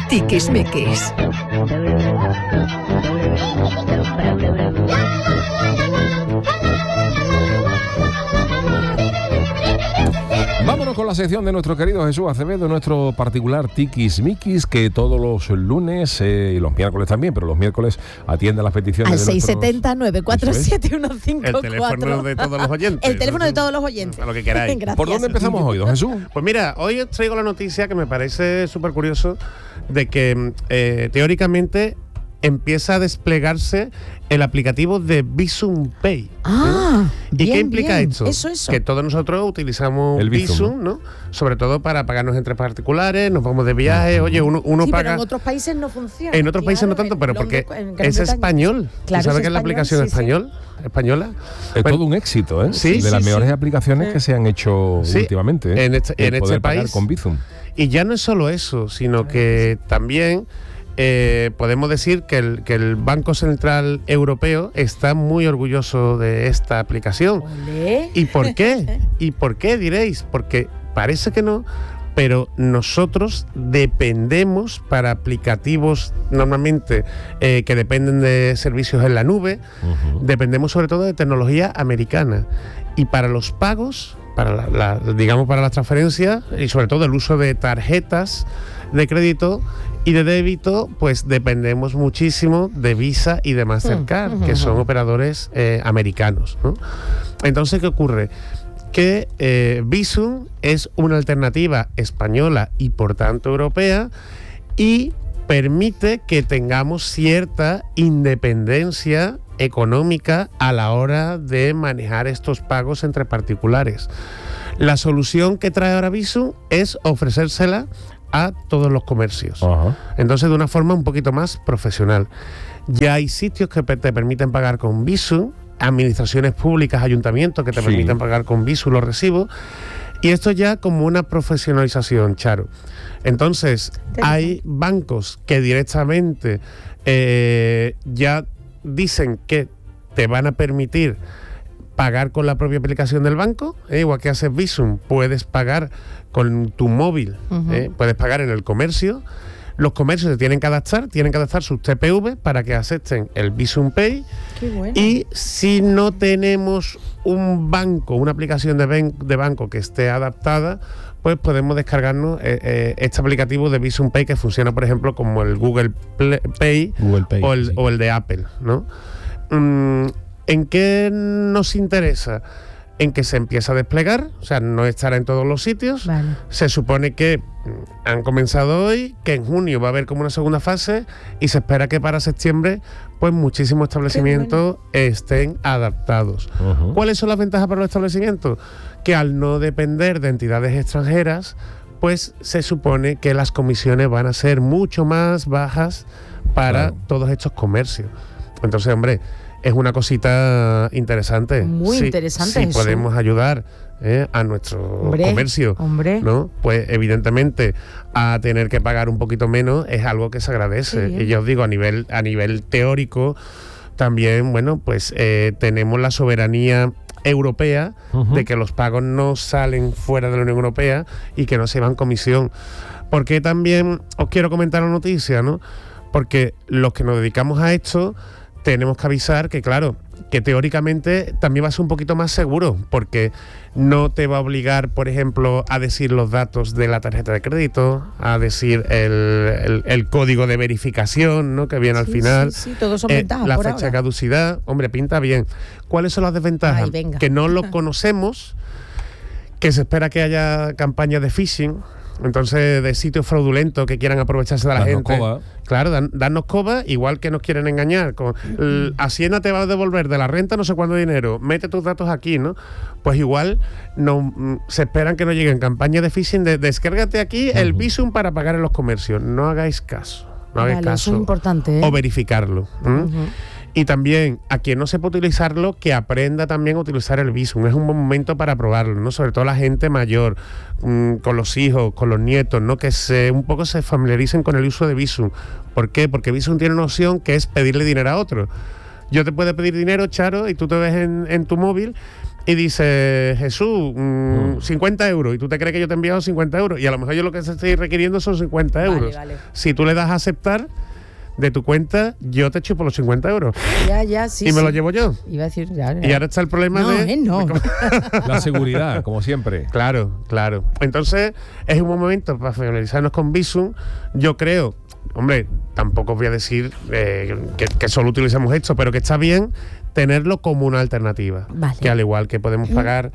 Tiquismiquis. Vámonos con la sección de nuestro querido Jesús Acevedo, nuestro particular Tiquismiquis, que todos los lunes y los miércoles también, pero los miércoles atiende a las peticiones al de 670-947-154. El teléfono de todos los oyentes. El teléfono de todos los oyentes. A lo que queráis. Gracias. ¿Por dónde empezamos hoy, don Jesús? Pues mira, hoy os traigo la noticia que me parece súper curioso de que teóricamente empieza a desplegarse el aplicativo de Bizum Pay. ¿Y bien, qué implica bien. esto? Eso. Que todos nosotros utilizamos El Bizum, ¿no? Sobre todo para pagarnos entre particulares, nos vamos de viaje, oye, uno Sí, paga... pero en otros países no funciona. En otros países no tanto, pero porque es español. Claro, ¿Sabes es qué es la aplicación español, española? Es Bueno, todo un éxito, ¿eh? Sí, de las sí, mejores sí. aplicaciones que se han hecho Sí, últimamente, ¿eh? en este poder pagar país. con Bizum. Y ya no es solo eso, sino que también podemos decir que el Banco Central Europeo está muy orgulloso de esta aplicación. Olé. ¿Y por qué? ¿Y por qué diréis? Porque parece que no, pero nosotros dependemos para aplicativos normalmente que dependen de servicios en la nube, dependemos sobre todo de tecnología americana. Y para los pagos, para digamos para las transferencias y sobre todo el uso de tarjetas de crédito y de débito, pues dependemos muchísimo de Visa y de Mastercard, que son operadores americanos, ¿no? Entonces, ¿qué ocurre? Que Bizum es una alternativa española y por tanto europea y permite que tengamos cierta independencia económica a la hora de manejar estos pagos entre particulares. La solución que trae ahora Bizum es ofrecérsela a todos los comercios. Entonces, de una forma un poquito más profesional. Ya hay sitios que te permiten pagar con Bizum, administraciones públicas, ayuntamientos que te permiten pagar con Bizum los recibos, y esto ya como una profesionalización, Charo. Entonces, hay bancos que directamente ya dicen que te van a permitir pagar con la propia aplicación del banco, igual que haces Bizum, puedes pagar con tu móvil, puedes pagar en el comercio. Los comercios se tienen que adaptar sus TPV para que acepten el Bizum Pay. Qué bueno. Y si no tenemos un banco, una aplicación de banco que esté adaptada, pues podemos descargarnos este aplicativo de Bizum Pay que funciona, por ejemplo, como el Google Pay o el de Apple, ¿no? ¿En qué nos interesa? En que se empieza a desplegar, o sea, no estará en todos los sitios. Vale. Se supone que han comenzado hoy, que en junio va a haber como una segunda fase y se espera que para septiembre pues muchísimos establecimientos estén adaptados. ¿Cuáles son las ventajas para los establecimientos? Que al no depender de entidades extranjeras, pues se supone que las comisiones van a ser mucho más bajas para todos estos comercios. Entonces, hombre, es una cosita interesante. Muy interesante. Si eso. podemos ayudar a nuestro comercio, ¿no? Pues evidentemente a tener que pagar un poquito menos es algo que se agradece. Y yo os digo, a nivel teórico, también, bueno, pues tenemos la soberanía europea de que los pagos no salen fuera de la Unión Europea y que no se van comisión. Porque también os quiero comentar la noticia, ¿no? Porque los que nos dedicamos a esto tenemos que avisar que, claro, que teóricamente también va a ser un poquito más seguro, porque no te va a obligar, por ejemplo, a decir los datos de la tarjeta de crédito, a decir el código de verificación, ¿no?, que viene al final. Sí, todos son ventajas la por fecha de ahora. caducidad. Hombre, pinta bien. ¿Cuáles son las desventajas? Ay, venga. Que no lo conocemos, que se espera que haya campañas de phishing, entonces de sitios fraudulentos que quieran aprovecharse de la gente. Coba. Claro, darnos coba, igual que nos quieren engañar. Hacienda te va a devolver de la renta no sé cuánto dinero, mete tus datos aquí, ¿no? Pues igual se esperan que no lleguen campañas de phishing de descárgate aquí el Bizum para pagar en los comercios. No hagáis caso. No hagáis caso. Eso es importante, O verificarlo. Y también, a quien no sepa utilizarlo, que aprenda también a utilizar el Bizum. Es un buen momento para probarlo, ¿no? Sobre todo la gente mayor, con los hijos, con los nietos, ¿no? Que un poco se familiaricen con el uso de Bizum. ¿Por qué? Porque Bizum tiene una opción que es pedirle dinero a otro. Yo te puedo pedir dinero, Charo, y tú te ves en tu móvil y dice, Jesús, 50 euros, y tú te crees que yo te he enviado 50 euros, y a lo mejor yo lo que te estoy requiriendo son 50 euros. Vale. Si tú le das a aceptar de tu cuenta, yo te chupo los 50 euros. Ya, sí. Y me sí. lo llevo yo. Iba a decir, ya. Y ahora está el problema No, no. La seguridad, como siempre. Claro. Entonces, es un buen momento para familiarizarnos con Bizum. Yo creo, hombre, tampoco os voy a decir que solo utilizamos esto, pero que está bien tenerlo como una alternativa. Vale. Que al igual que podemos pagar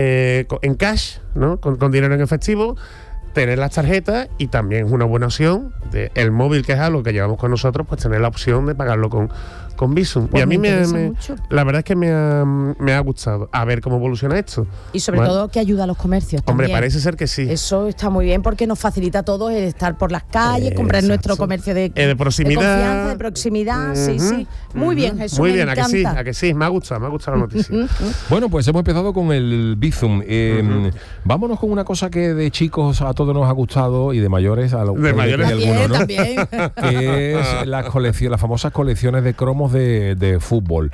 en cash, ¿no? Con dinero en efectivo, tener las tarjetas, y también es una buena opción el móvil, que es algo que llevamos con nosotros, pues tener la opción de pagarlo con Bizum. Pues y a mí me interesa mucho. la verdad es que me ha gustado. A ver cómo evoluciona esto. Y sobre Vale. todo que ayuda a los comercios. Hombre, también. parece ser que sí. Eso está muy bien porque nos facilita a todos el estar por las calles, comprar Exacto. nuestro comercio de proximidad. de confianza, de proximidad. Sí. Muy bien, Jesús. Muy me bien, encanta. a que sí. Me ha gustado la noticia. Bueno, pues hemos empezado con el Bizum. Vámonos con una cosa que de chicos a todos nos ha gustado y de mayores a los De mayores También. que es las famosas colecciones de cromos de fútbol.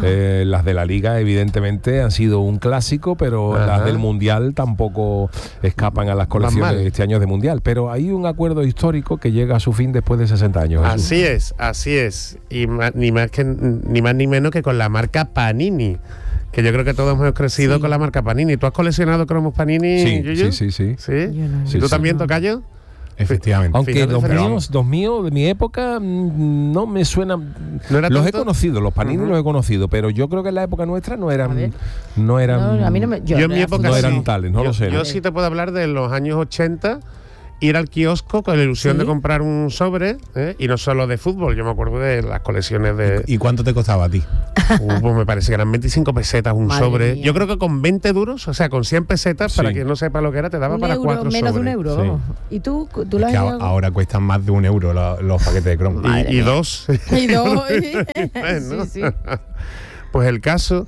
Las de la Liga, evidentemente, han sido un clásico, pero las del Mundial tampoco escapan a las colecciones de este año de Mundial. Pero hay un acuerdo histórico que llega a su fin después de 60 años. Así es. Y ni más ni menos que con la marca Panini. Que yo creo que todos hemos crecido con la marca Panini. ¿Tú has coleccionado cromos Panini, Yuyu? Sí. ¿Sí? Yo no. ¿Y tú también, Tocayo? Efectivamente. Aunque Final de los míos de mi época no me suenan. ¿No era Los he tanto? conocido, los Panini los he conocido, pero yo creo que en la época nuestra no A ver. eran. No, a mí no me. Yo en mi época no sí. eran tales, no lo sé. Yo ¿no? sí te puedo hablar de los años 80, ir al kiosco con la ilusión ¿Sí? de comprar un sobre, y no solo de fútbol. Yo me acuerdo de las colecciones de... ¿Y cuánto te costaba a ti? Pues me parece que eran 25 pesetas un Madre sobre. mía. Yo creo que con 20 duros, o sea, con 100 pesetas, para Sí. quien no sepa lo que era, te daba Un para euro, 4 menos sobres. de un euro, Sí. vamos. ¿Y tú lo Es has que llegado? ahora cuestan más de €1 los paquetes de cromos. Madre Y mía. 2. Y dos. Bueno. Sí. Pues el caso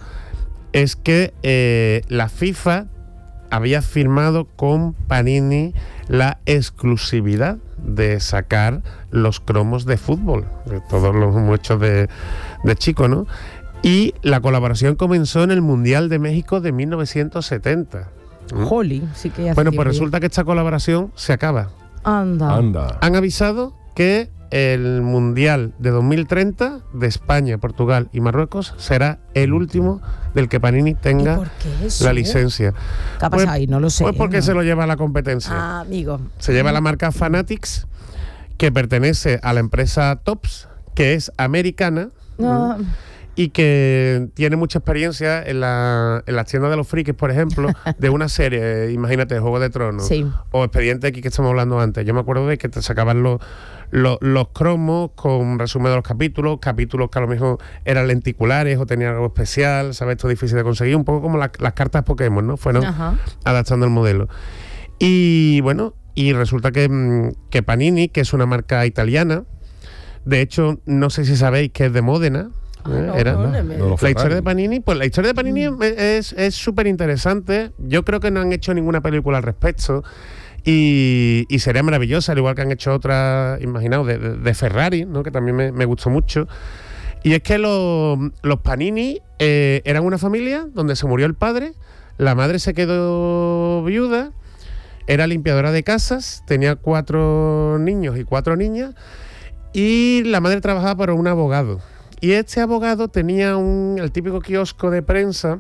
es que la FIFA había firmado con Panini la exclusividad de sacar los cromos de fútbol, de todos los hemos hecho de chico, ¿no? Y la colaboración comenzó en el Mundial de México de 1970. Jolín, sí que hace Bueno, tiempo pues ya. resulta que esta colaboración se acaba. Anda. Han avisado que el Mundial de 2030 de España, Portugal y Marruecos será el último del que Panini ¿Y tenga por qué eso? la licencia. ¿Qué ha pasado ahí? No lo sé. Pues porque ¿no? se lo lleva a la competencia. Ah, amigo. Se lleva la marca Fanatics, que pertenece a la empresa Topps, que es americana. No. Y que tiene mucha experiencia en las tiendas de los frikis, por ejemplo, de una serie, imagínate, Juego de Tronos, Sí. o Expediente X que estamos hablando antes. Yo me acuerdo de que te sacaban los cromos con resumen de los capítulos que a lo mejor eran lenticulares o tenían algo especial, ¿sabes? Esto es difícil de conseguir, un poco como las cartas Pokémon, ¿no? Fueron Ajá. adaptando el modelo. Y bueno, y resulta que Panini, que es una marca italiana, de hecho, no sé si sabéis que es de Módena. No, Era no, no, no, los la historia Ferrari. de Panini, pues la historia de Panini es súper interesante. Yo creo que no han hecho ninguna película al respecto y sería maravillosa, al igual que han hecho otra, imaginaos, de Ferrari, ¿no? Que también me gustó mucho. Y es que los Panini eran una familia donde se murió el padre, la madre se quedó viuda, era limpiadora de casas, tenía 4 niños y 4 niñas, y la madre trabajaba para un abogado. Y este abogado tenía el típico kiosco de prensa,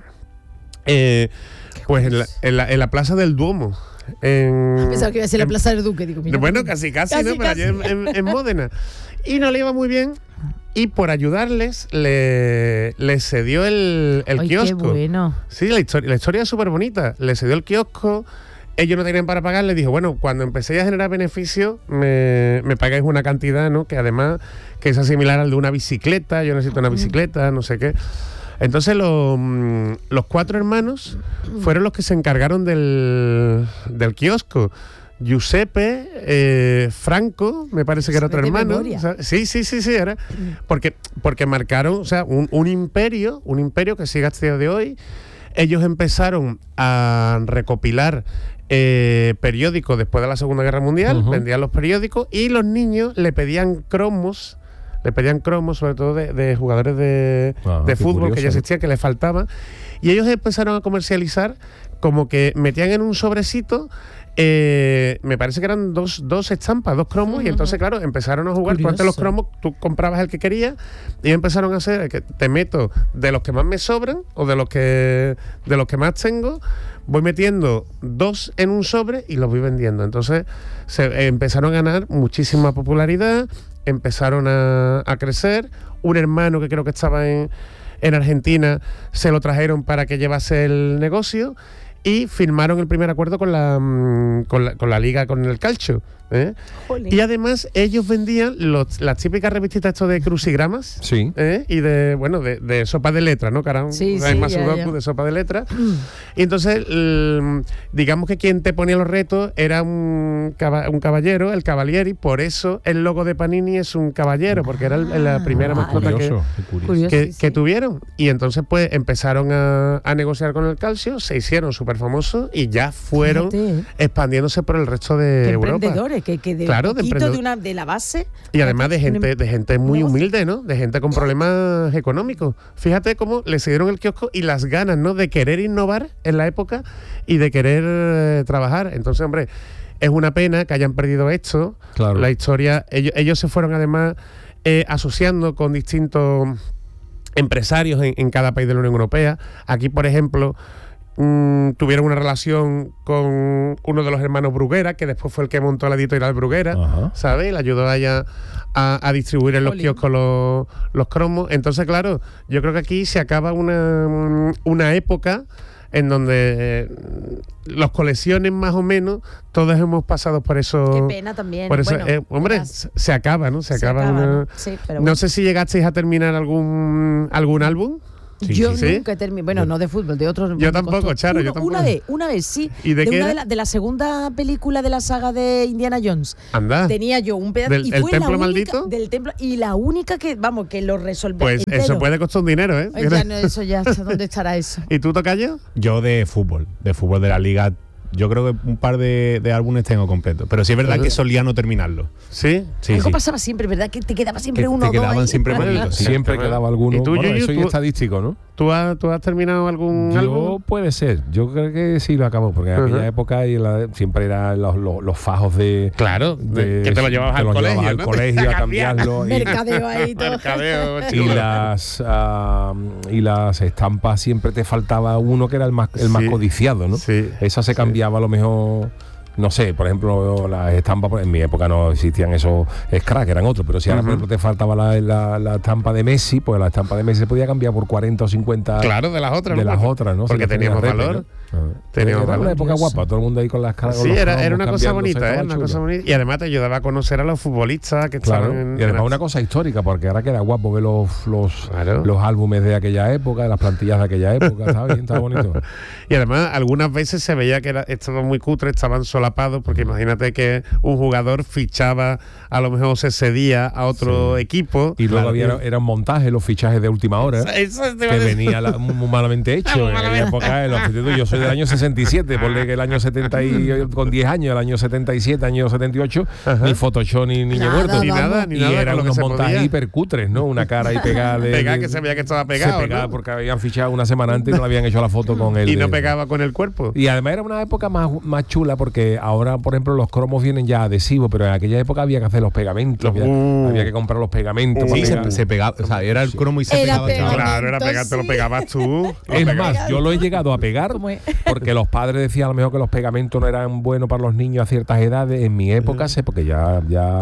pues en la Plaza del Duomo. Pensaba que iba a ser la Plaza del Duque. Digo, mira, Bueno, casi, ¿no? Pero allí en Módena. Y no le iba muy bien. Y por ayudarles, le cedió el Ay, kiosco. qué bueno. Sí, la historia es súper bonita. Le cedió el kiosco. Ellos no tenían para pagar. Le dijo, bueno, cuando empecéis a generar beneficios, me pagáis una cantidad, ¿no? Que además que es similar al de una bicicleta. Yo necesito una bicicleta, no sé qué. Entonces los 4 hermanos fueron los que se encargaron del kiosco. Giuseppe, Franco, me parece que era otro De hermano. memoria. O sea, sí, era. Porque marcaron, o sea, un imperio que sigue hasta el día de hoy. Ellos empezaron a recopilar periódicos después de la Segunda Guerra Mundial, vendían los periódicos y los niños le pedían cromos le pedían cromos, sobre todo de jugadores de qué fútbol curioso, que ya ¿no? existían, que les faltaban. Y ellos empezaron a comercializar como que metían en un sobrecito, me parece que eran dos estampas, 2 cromos, y entonces, claro, empezaron a jugar. Tú antes los cromos, tú comprabas el que querías, y empezaron a hacer que te meto de los que más me sobran o de los que más tengo, voy metiendo 2 en un sobre y los voy vendiendo. Entonces empezaron a ganar muchísima popularidad, empezaron a crecer. Un hermano que creo que estaba en Argentina se lo trajeron para que llevase el negocio y firmaron el primer acuerdo con la liga, con el calcio. Y además ellos vendían las típicas revistitas esto de crucigramas, Sí. y de sopa de letras, ¿no? Que ahora hay más sudoku de sopa de letras. Y entonces digamos que quien te ponía los retos era un caballero, el Cavalieri. Por eso el logo de Panini es un caballero, porque era la primera mascota Curioso, qué curioso. que tuvieron. Y entonces pues empezaron a negociar con el calcio, se hicieron súper famosos y ya fueron expandiéndose por el resto de Europa. Emprendedores, que de Claro, de poquito emprendedor. de la base. Y además de gente muy negocio. humilde, ¿no? De gente con problemas económicos. Fíjate cómo le cedieron el kiosco y las ganas, ¿no? De querer innovar en la época y de querer trabajar. Entonces, hombre, es una pena que hayan perdido esto. Claro. La historia, ellos se fueron además asociando con distintos empresarios en cada país de la Unión Europea. Aquí, por ejemplo, tuvieron una relación con uno de los hermanos Bruguera, que después fue el que montó la editorial Bruguera, Ajá. ¿sabes? Le ayudó a ella a distribuir en los Jolín. kioscos los cromos. Entonces, claro, yo creo que aquí se acaba una época en donde los colecciones más o menos todos hemos pasado por eso. Qué pena también. Por eso, Bueno, hombre, verás, se acaba, ¿no? Se acaba una. ¿no? Sí, pero No bueno. sé si llegasteis a terminar algún álbum. Yo sí. nunca he terminado, bueno, no de fútbol, de otros. Yo tampoco, Charo, yo tampoco. Una vez sí. ¿Y de qué una era? de la segunda película de la saga de Indiana Jones. Anda. Tenía yo un pedazo. ¿Del y el fue templo la única, maldito? Del templo. Y la única que, vamos, que lo resolvió. Pues entero. eso puede costar un dinero, ¿eh? Ya no, eso ya, ¿dónde estará eso? ¿Y tú, Tocayo? Yo de fútbol de la liga. Yo creo que un par de álbumes tengo completos. Pero sí es verdad que solía no terminarlo. ¿Sí? Sí, Algo sí. pasaba siempre, ¿verdad? Que te quedaba siempre Que uno te o dos quedaban ahí. siempre poquitos. Sí. Siempre quedaba alguno. ¿Y tú, Bueno, Yuyu, eso ya tú- estadístico, ¿no? ¿Tú has terminado algún Yo álbum? puede ser, yo creo que sí lo acabo, porque en aquella Ajá. época siempre eran los fajos de... Claro, que te lo llevabas al colegio, al ¿no? colegio a cambiarlo. Mercadeo ahí todo. Mercadeo, Y chulo. las estampas siempre te faltaba uno que era el más Sí. codiciado, ¿no? Sí, Esa se cambiaba a lo mejor, no sé, por ejemplo, las estampas, en mi época no existían esos scratch, eran otros, pero si ahora, por ejemplo, te faltaba la estampa de Messi, pues la estampa de Messi se podía cambiar por 40 o 50 Claro, de las otras. de ¿no? las otras, ¿no? Porque Si le teníamos ponías valor. repe, ¿no? Teníamos Era valor. una época guapa, todo el mundo ahí con las caras. Sí, con los era cromos una cosa cambiándose, bonita, estaba una chulo. cosa bonita. Y además te ayudaba a conocer a los futbolistas que Claro, estaban y además una cosa histórica, porque ahora queda guapo ver Claro. los álbumes de aquella época, de las plantillas de aquella época, ¿sabes? Bien, está bonito. Y además algunas veces se veía que estaban muy cutres, estaban solapados, porque imagínate que un jugador fichaba, a lo mejor se cedía a otro equipo. Y luego Claro. eran montajes, los fichajes de última hora, Eso te iba que a decir. venía muy malamente hecho. En aquella época, yo soy del año 67, ponle que el año 70 con 10 años, el año 77, año 78, ni Photoshop ni Niño Nada, Muerto. Ni nada, ni Y nada, con eran lo que unos se montajes podía. hipercutres, ¿no? Una cara ahí pegada Pegada, que se veía que estaba pegado, se pegaba ¿no? porque habían fichado una semana antes y no le habían hecho la foto con él. Y no pegaba con el cuerpo. Y además era una época más chula porque ahora, por ejemplo, los cromos vienen ya adhesivos, pero en aquella época había que hacer los pegamentos, había que comprar los pegamentos. Sí, para pegar. se pegaba. O sea, era el cromo y se Era pegaba. pegamento. Claro, era pegar, te lo sí. pegabas tú. Es más, yo lo he llegado a pegar ¿Cómo es? porque los padres decían a lo mejor que los pegamentos no eran buenos para los niños a ciertas edades. En mi época sé, porque ya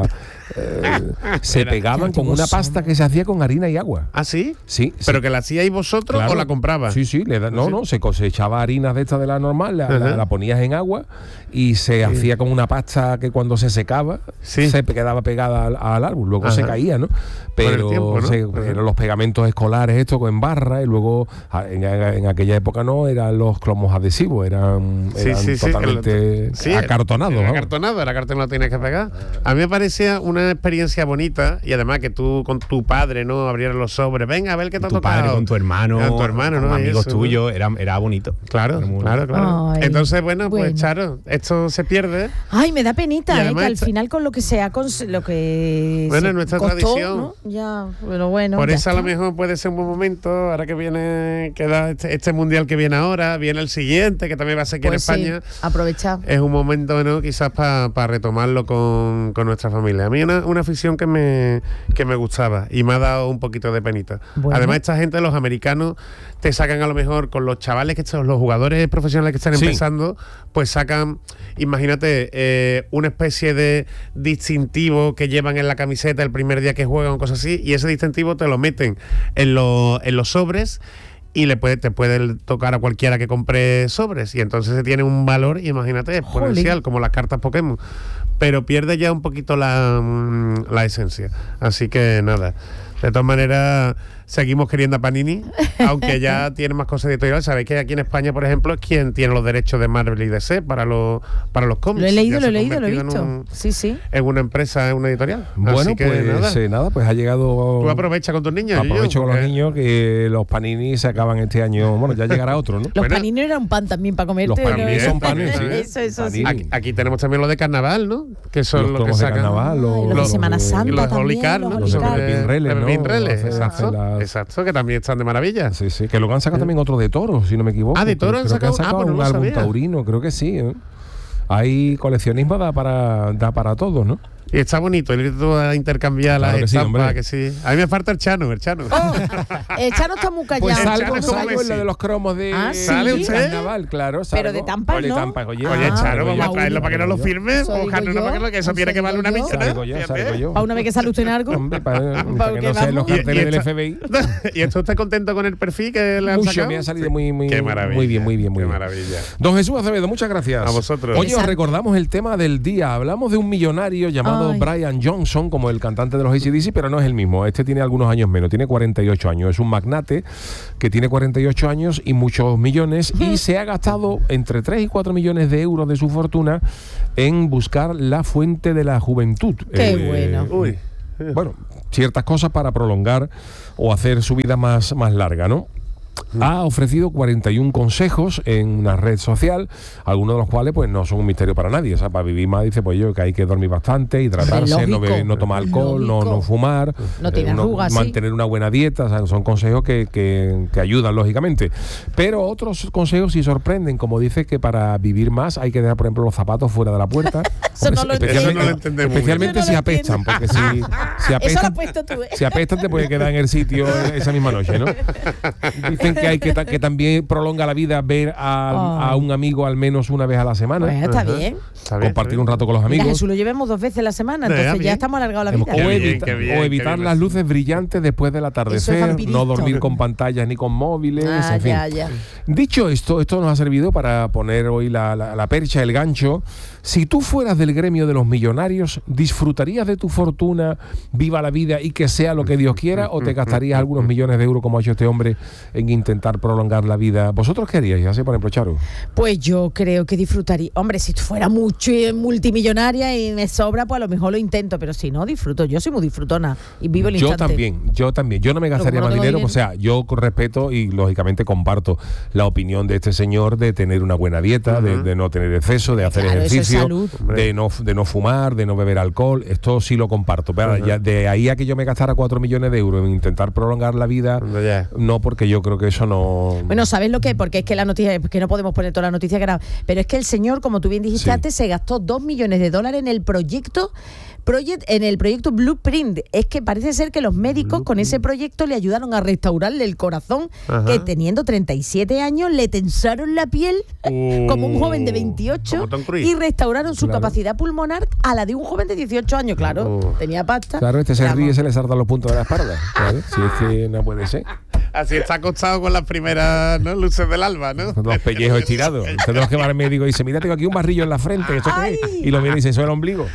se pegaban con una pasta que se hacía con harina y agua. ¿Ah, sí? Sí, ¿Pero que la hacíais vosotros Claro. o la comprabas? Sí, sí, se cosechaba harinas de esta de la normal, la ponías en agua y se hacía como una pasta que cuando se secaba Sí. se quedaba pegada al árbol, luego se caía, ¿no? Pero, tiempo, ¿no? pero los pegamentos escolares estos en barra y luego en aquella época no eran los cromos adhesivos, eran Sí, totalmente Sí, acartonados. Era vamos. acartonado, era cartón, lo tienes que pegar. A mí me parecía una experiencia bonita y además que tú con tu padre, ¿no? Abrieras los sobres, venga a ver qué te ha tu tocado. padre con tu hermano, ¿no? con amigos Eso, tuyos, ¿no? era bonito. Claro. Ay, Entonces, bueno, pues Charo, esto se pierde. Ay, me da penita, además que al final con lo que sea, lo que bueno, se nuestra costó, tradición. ¿no? Ya, pero bueno. Por ya eso a está. lo mejor puede ser un buen momento, ahora que viene, queda este mundial que viene ahora, viene el siguiente, que también va a ser aquí Pues en sí, España. aprovechar. Es un momento, ¿no? Quizás para retomarlo con nuestra familia. A mí una afición que me gustaba y me ha dado un poquito de penita. Bueno. Además, esta gente, los americanos, te sacan a lo mejor con los chavales los jugadores profesionales que están Sí. empezando, pues sacan, imagínate, una especie de distintivo que llevan en la camiseta el primer día que juegan o cosas así, y ese distintivo te lo meten en los sobres y te puede tocar a cualquiera que compre sobres, y entonces se tiene un valor, imagínate, exponencial, como las cartas Pokémon, pero pierde ya un poquito la esencia. Así que nada, de todas maneras seguimos queriendo a Panini, aunque ya tiene más cosas editoriales. Sabéis que aquí en España, por ejemplo, es quien tiene los derechos de Marvel y DC para los cómics. Lo he leído, Ya lo he se ha convertido visto. Sí. en una empresa, en una editorial. Bueno, Así que pues nada, pues ha llegado. tú aprovecha con tus niños. Aprovecho Yuyu, con los niños que los panini se acaban este año. Bueno, ya llegará otro, ¿no? Los Bueno, panini eran un pan también para comerte. los panini ¿no? son panes, sí. Eso sí. Panini. Aquí tenemos también lo de carnaval, ¿no? Que son Los los que cromos de sacan. carnaval, y los de Semana Santa los también, Holy Card, los ¿no? Holy Los Card. de Pinreles, ¿no? Pinreles, Hace las- exacto, que también están de maravilla. Sí, que luego han sacado también otro de toros, si no me equivoco. Ah, de toros han Creo que sacado. Pues no un lo álbum sabía. taurino, creo que sí. Hay coleccionismo da para todos, ¿no? Y está bonito, el ir tú a intercambiar Claro las que sí, estampas, hombre. que sí. A mí me falta el Chano. El Chano está muy callado. Pues Chano salgo es como en Messi. lo de los cromos de Ah, ¿sí? ¿Sale usted? carnaval, claro. Salgo. Pero de Tampa, Oye, ¿no? Tampa, oye, Oye, Ah, Chano, vamos a Raúl, traerlo para que no lo firme. Eso digo Ojalá no, yo. porque eso Eso tiene que valer una digo yo. millonada. Salgo yo. Para una vez que sale usted en algo. Hombre, para Porque que no sean los vamos. carteles del esto- FBI. ¿Y esto está contento con el perfil que le han Mucho, sacado? me ha salido muy Qué maravilla. muy bien. Qué maravilla. Don Jesús Acevedo, muchas gracias. A vosotros. Oye, os Exacto. recordamos el tema del día. Hablamos de un millonario llamado Ay. Brian Johnson, como el cantante de los AC/DC, pero no es el mismo. Este tiene algunos años menos, tiene 48 años. Es un magnate que tiene 48 años y muchos millones y se ha gastado entre 3 y 4 millones de euros de su fortuna en buscar la fuente de la juventud. Qué bueno. Uy. Bueno, ciertas cosas para prolongar o hacer su vida más larga, ¿no? Ha ofrecido 41 consejos en una red social, algunos de los cuales pues no son un misterio para nadie. O sea, para vivir más dice pues yo que hay que dormir bastante, hidratarse, Lógico. no tomar alcohol, no Lógico. fumar, No tiene arrugas, sí. mantener una buena dieta. O sea, son consejos que ayudan, lógicamente. Pero otros consejos sí sorprenden, como dice que para vivir más hay que dejar, por ejemplo, los zapatos fuera de la puerta. Eso no lo entiendo. Eso no lo entendemos. Especialmente Yo no si lo apestan, porque si Eso lo apestan, has puesto tú. si apestan te puede quedar en el sitio esa misma noche, ¿no? Dicen que hay que también prolonga la vida ver a un amigo al menos una vez a la semana. Pues está bien. Está bien, Compartir está un rato con los Mira, amigos. Jesús, lo llevemos 2 veces a la semana, entonces bien. ya estamos alargados la O, vida. Qué bien, evita- qué bien, o qué evitar bien. las luces brillantes después del Eso atardecer, es vampirito. no dormir con pantallas ni con móviles, Ah, en fin. ya. Dicho esto nos ha servido para poner hoy la percha, el gancho. Si tú fueras del gremio de los millonarios, ¿disfrutarías de tu fortuna, viva la vida y que sea lo que Dios quiera? ¿O te gastarías algunos millones de euros, como ha hecho este hombre, en intentar prolongar la vida? ¿Vosotros qué haríais? Así, por ejemplo, Charo. Pues yo creo que disfrutaría. Hombre, si fuera mucho multimillonaria y me sobra, pues a lo mejor lo intento, pero si no, disfruto. Yo soy muy disfrutona y vivo el Yo instante. también. Yo no me gastaría como no más tengo dinero. dinero. O sea, yo respeto y lógicamente comparto la opinión de este señor de tener una buena dieta, de no tener exceso, de hacer Claro, eso es ejercicio, salud. de no fumar, de no beber alcohol. Esto sí lo comparto. Pero ya de ahí a que yo me gastara 4 millones de euros en intentar prolongar la vida, Ya. no, porque yo creo que eso no... Bueno, ¿sabes lo que? Porque es que la noticia, que no podemos poner toda la noticia que era, pero es que el señor, como tú bien dijiste Sí. antes, se gastó $2 millones en el proyecto Blueprint. Es que parece ser que los médicos con ese proyecto le ayudaron a restaurarle el corazón, Ajá. que teniendo 37 años le tensaron la piel como un joven de 28 Como Tom Cruise. y restauraron su Claro. capacidad pulmonar a la de un joven de 18 años, claro. Tenía pasta. Claro, este se Vamos. ríe y se le saltan los puntos de la espalda. ¿Sabes? Si es que no puede ser. Así está acostado con las primeras, ¿no?, luces del alba, ¿no? Con los pellejos estirados. Tenemos que va al médico y dice, mira, tengo aquí un barrillo en la frente. ¿Esto qué es? Ay. Y lo mira y dice, eso es el ombligo.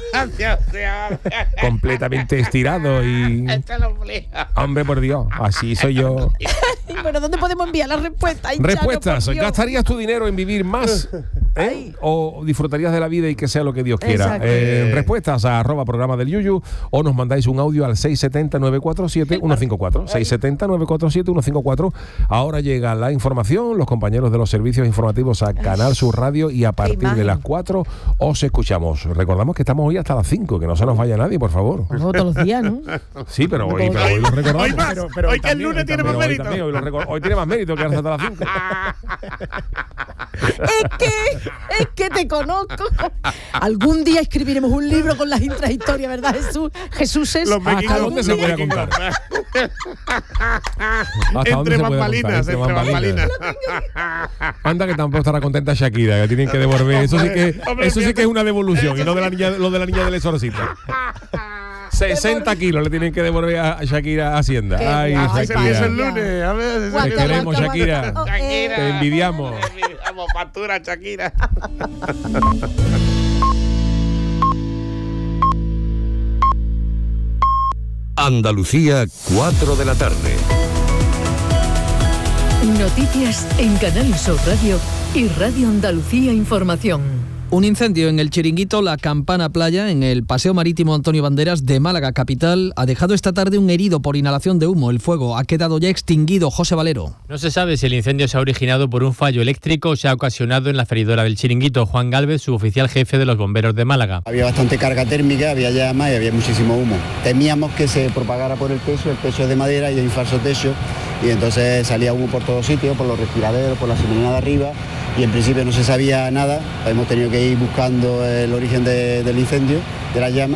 Completamente estirado y... Hombre, por Dios, así soy yo. Pero ¿dónde podemos enviar la respuesta? Ay, Chano, Respuestas. por Dios. ¿Gastarías tu dinero en vivir más ¿O disfrutarías de la vida y que sea lo que Dios quiera? Respuestas a @programa del Yuyu, o nos mandáis un audio al 670-947-154. 670-947-154. Ahora llega la información, los compañeros de los servicios informativos a Canal Sur Radio, y a partir de las 4 os escuchamos. Recordamos que estamos hoy hasta las 5, que no se nos vaya nadie, por favor. Todos los días, ¿no? Sí, pero hoy lo recordamos. Hoy más, hoy que el lunes tiene más mérito. Hoy tiene más mérito que hasta las 5. Es que te conozco. Algún día escribiremos un libro con las intrahistorias, ¿verdad, Jesús? Jesús es... ¿Hasta dónde se puede contar? Entre bambalinas. Anda, que tampoco estará contenta Shakira, que tienen que devolver. Eso sí que es una devolución, y no de la niña del exorcista. 60 kilos le tienen que devolver a Shakira Hacienda. Ay, Shakira. El lunes. A ver, te queremos, Shakira. Te envidiamos. Factura, Shakira. Andalucía, 4 de la tarde. Noticias en Canal Sur Radio y Radio Andalucía Información. Un incendio en el chiringuito La Campana Playa, en el Paseo Marítimo Antonio Banderas de Málaga capital, ha dejado esta tarde un herido por inhalación de humo. El fuego ha quedado ya extinguido. José Valero. No se sabe si el incendio se ha originado por un fallo eléctrico o se ha ocasionado en la feridora del chiringuito. Juan Gálvez, suboficial jefe de los bomberos de Málaga. Había bastante carga térmica, había llamas y había muchísimo humo. Temíamos que se propagara por el techo es de madera y hay un falso techo, y entonces salía humo por todos sitios, por los respiraderos, por la chimenea de arriba, y en principio no se sabía nada. Hemos tenido que ir buscando el origen del incendio, de las llamas,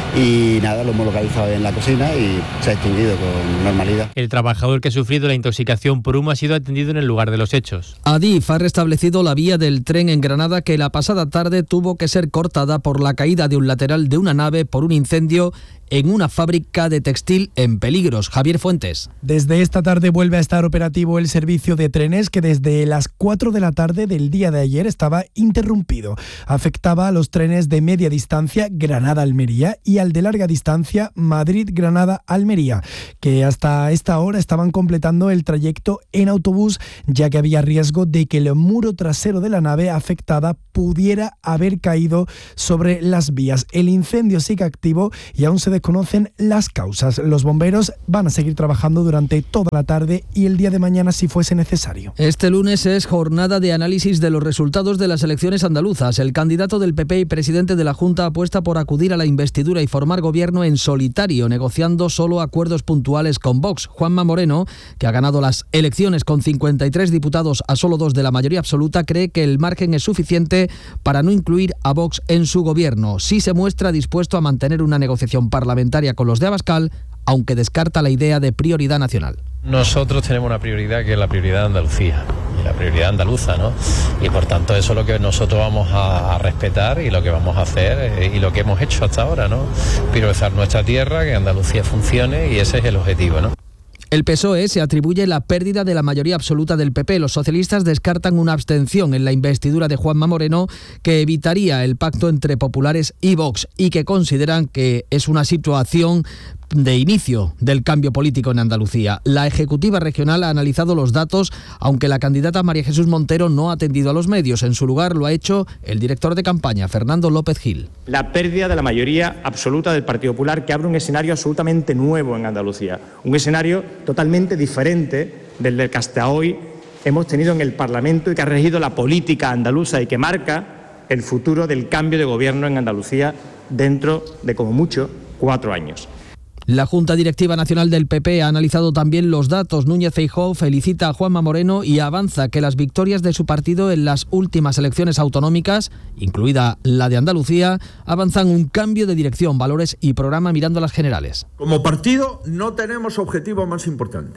y nada, lo hemos localizado en la cocina y se ha extinguido con normalidad. El trabajador que ha sufrido la intoxicación por humo ha sido atendido en el lugar de los hechos. Adif ha restablecido la vía del tren en Granada, que la pasada tarde tuvo que ser cortada por la caída de un lateral de una nave por un incendio en una fábrica de textil en Peligros. Javier Fuentes. Desde esta tarde vuelve a estar operativo el servicio de trenes, que desde las 4 de la tarde del día de ayer estaba interrumpido. Afectaba a los trenes de media distancia Granada-Almería y al de larga distancia Madrid-Granada-Almería, que hasta esta hora estaban completando el trayecto en autobús, ya que había riesgo de que el muro trasero de la nave afectada pudiera haber caído sobre las vías. El incendio sigue activo y aún se desconocen las causas. Los bomberos van a seguir trabajando durante toda la tarde y el día de mañana si fuese necesario. Este lunes es jornada de análisis de los resultados de las elecciones andaluzas. El candidato del PP y presidente de la Junta apuesta por acudir a la investidura y formar gobierno en solitario, negociando solo acuerdos puntuales con Vox. Juanma Moreno, que ha ganado las elecciones con 53 diputados a solo 2 de la mayoría absoluta, cree que el margen es suficiente para no incluir a Vox en su gobierno. Sí se muestra dispuesto a mantener una negociación parlamentaria con los de Abascal, aunque descarta la idea de prioridad nacional. Nosotros tenemos una prioridad que es la prioridad de Andalucía, y la prioridad andaluza, ¿no? Y por tanto eso es lo que nosotros vamos a respetar y lo que vamos a hacer y lo que hemos hecho hasta ahora, ¿no? Priorizar nuestra tierra, que Andalucía funcione, y ese es el objetivo, ¿no? El PSOE se atribuye la pérdida de la mayoría absoluta del PP. Los socialistas descartan una abstención en la investidura de Juanma Moreno, que evitaría el pacto entre populares y Vox, y que consideran que es una situación de inicio del cambio político en Andalucía. La Ejecutiva Regional ha analizado los datos, aunque la candidata María Jesús Montero no ha atendido a los medios. En su lugar lo ha hecho el director de campaña, Fernando López Gil. La pérdida de la mayoría absoluta del Partido Popular, que abre un escenario absolutamente nuevo en Andalucía, un escenario totalmente diferente del que hasta hoy hemos tenido en el Parlamento y que ha regido la política andaluza y que marca el futuro del cambio de gobierno en Andalucía dentro de, como mucho, 4 años. La Junta Directiva Nacional del PP ha analizado también los datos. Núñez Feijóo felicita a Juanma Moreno y avanza que las victorias de su partido en las últimas elecciones autonómicas, incluida la de Andalucía, avanzan un cambio de dirección, valores y programa mirando a las generales. Como partido no tenemos objetivo más importante.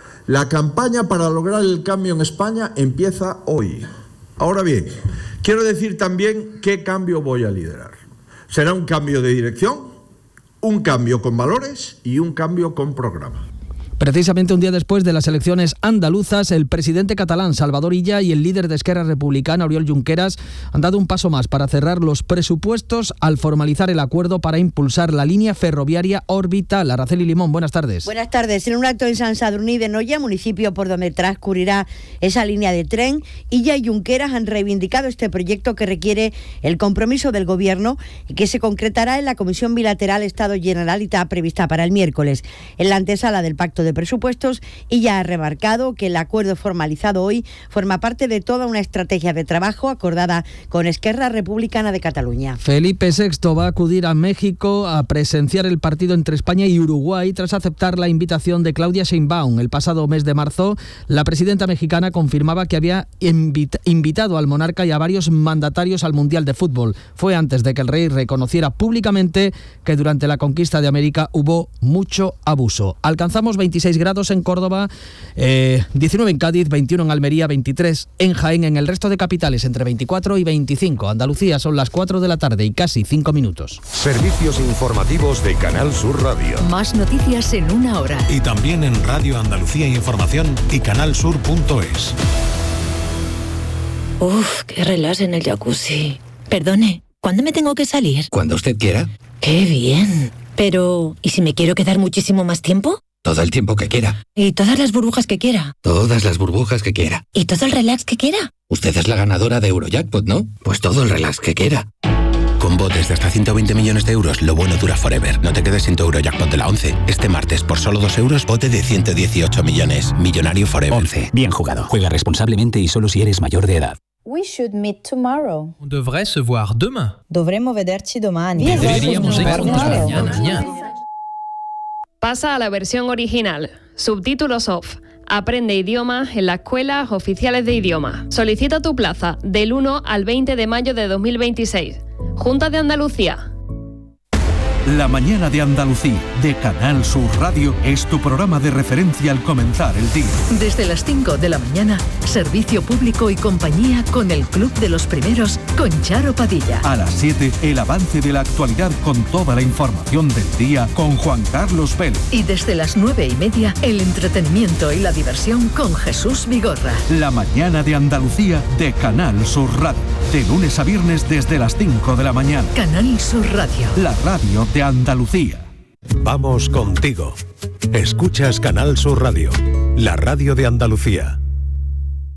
La campaña para lograr el cambio en España empieza hoy. Ahora bien, quiero decir también qué cambio voy a liderar. Será un cambio de dirección, un cambio con valores y un cambio con programa. Precisamente un día después de las elecciones andaluzas, el presidente catalán Salvador Illa y el líder de Esquerra Republicana Oriol Junqueras han dado un paso más para cerrar los presupuestos al formalizar el acuerdo para impulsar la línea ferroviaria orbital. Araceli Limón, buenas tardes. Buenas tardes. En un acto en Sant Sadurní de Noia, municipio por donde transcurrirá esa línea de tren, Illa y Junqueras han reivindicado este proyecto que requiere el compromiso del Gobierno y que se concretará en la Comisión Bilateral Estado-Generalitat prevista para el miércoles. En la antesala del Pacto de Presupuestos, Illa ha remarcado que el acuerdo formalizado hoy forma parte de toda una estrategia de trabajo acordada con Esquerra Republicana de Cataluña. Felipe VI va a acudir a México a presenciar el partido entre España y Uruguay tras aceptar la invitación de Claudia Sheinbaum. El pasado mes de marzo, la presidenta mexicana confirmaba que había invitado al monarca y a varios mandatarios al Mundial de Fútbol. Fue antes de que el rey reconociera públicamente que durante la conquista de América hubo mucho abuso. Alcanzamos 26 grados en Córdoba, 19 en Cádiz, 21 en Almería, 23 en Jaén, en el resto de capitales entre 24 y 25. Andalucía, son las 4 de la tarde y casi 5 minutos. Servicios informativos de Canal Sur Radio. Más noticias en una hora. Y también en Radio Andalucía Información y canalsur.es. Uf, qué relax en el jacuzzi. Perdone, ¿cuándo me tengo que salir? Cuando usted quiera. ¡Qué bien! Pero, ¿y si me quiero quedar muchísimo más tiempo? Todo el tiempo que quiera. ¿Y todas las burbujas que quiera? Todas las burbujas que quiera. ¿Y todo el relax que quiera? Usted es la ganadora de Eurojackpot, ¿no? Pues todo el relax que quiera. Con botes de hasta 120 millones de euros, lo bueno dura forever. No te quedes sin tu Eurojackpot de la 11. Este martes, por solo 2 euros, bote de 118 millones. Millonario forever. 11. Bien jugado. Juega responsablemente y solo si eres mayor de edad. We should meet tomorrow. On devrait se voir demain. Dovremmo vederci domani. Deberíamos vernos mañana. Pasa a la versión original. Subtítulos off. Aprende idiomas en las escuelas oficiales de idioma. Solicita tu plaza del 1 al 20 de mayo de 2026. Junta de Andalucía. La mañana de Andalucía, de Canal Sur Radio, es tu programa de referencia al comenzar el día. Desde las 5 de la mañana, servicio público y compañía con el Club de los Primeros, con Charo Padilla. A las 7, el avance de la actualidad con toda la información del día con Juan Carlos Vélez. Y desde las 9:30, el entretenimiento y la diversión con Jesús Vigorra. La mañana de Andalucía, de Canal Sur Radio. De lunes a viernes desde las 5 de la mañana. Canal Sur Radio. La radio de Andalucía. Vamos contigo. Escuchas Canal Sur Radio, la radio de Andalucía.